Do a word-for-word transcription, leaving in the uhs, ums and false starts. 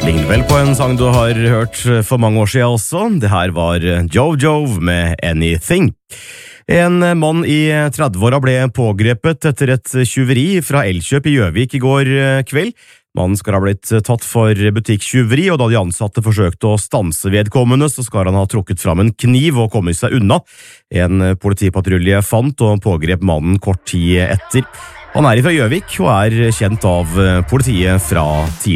Ligner vel på en sang du har hørt for mange år siden også. Det her var Joe med Anything. En mann i tredveåra ble pågrepet etter et tjuveri fra Elkjøp i Gjøvik i går kveld. Mannen skal ha blitt tatt for butikktyveri, og da de ansatte forsøkte å stanse vedkommende, så skal han ha trukket fram en kniv og kommet seg unna. En politipatrulje fant og pågrep mannen kort tid etter. Han er fra Gjøvik og er kjent av politiet fra tidligere.